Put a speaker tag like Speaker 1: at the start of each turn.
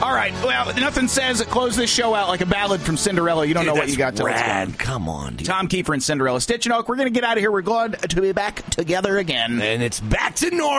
Speaker 1: All right. Well, nothing says close this show out like a ballad from Cinderella. You don't know what you got till it's gone.
Speaker 2: Come on, dude.
Speaker 1: Tom Kiefer and Cinderella. Stitch and Oak, we're going to get out of here. We're glad to be back together again.
Speaker 2: And it's back to normal.